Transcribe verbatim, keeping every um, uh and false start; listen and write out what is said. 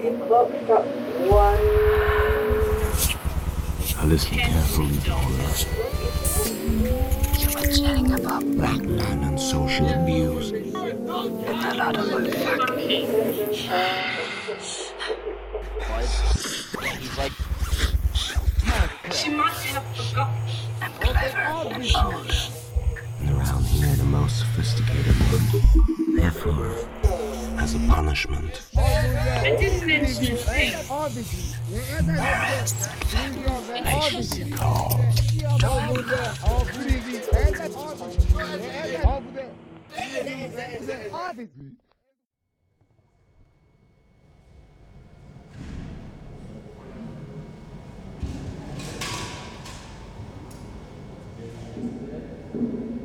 Now listen carefully, Dora. You were chatting about Black man and social abuse. a lot about fucking. He's like, She must have forgotten. I'm clever and bold. And around here, the most sophisticated one. Therefore, as a punishment, I didn't mention a thing. they should be called